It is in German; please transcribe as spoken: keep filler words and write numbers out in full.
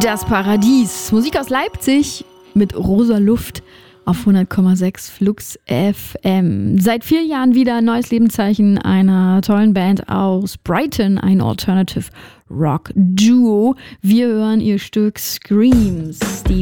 Das Paradies. Musik aus Leipzig mit Rosa Luft auf hundert Komma sechs Flux F M. Seit vier Jahren wieder ein neues Lebenszeichen einer tollen Band aus Brighton, ein Alternative Rock Duo. Wir hören ihr Stück Screams. Die